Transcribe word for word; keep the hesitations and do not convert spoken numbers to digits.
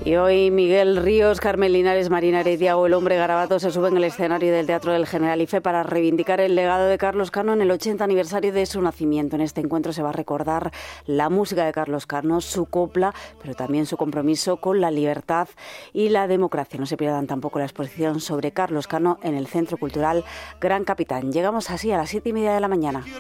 Y hoy Miguel Ríos, Carmen Linares, Marina Heredia o el hombre Garabato se suben al escenario del Teatro del Generalife para reivindicar el legado de Carlos Cano en el ochenta aniversario de su nacimiento. En este encuentro se va a recordar la música de Carlos Cano, su copla, pero también su compromiso con la libertad y la democracia. No se pierdan tampoco la exposición sobre Carlos Cano en el Centro Cultural Gran Capitán. Llegamos así a las siete y media de la mañana.